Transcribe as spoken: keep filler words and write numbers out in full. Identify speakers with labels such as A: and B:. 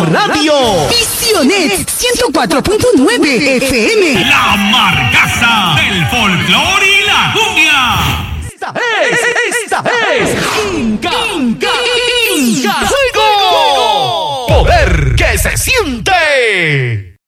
A: Radio
B: Visionet ciento cuatro punto nueve F M.
C: La marcaza del folclor y la cumbia.
A: Esta es, esta es Inca, Inca, Inca Fuego. Poder que se siente.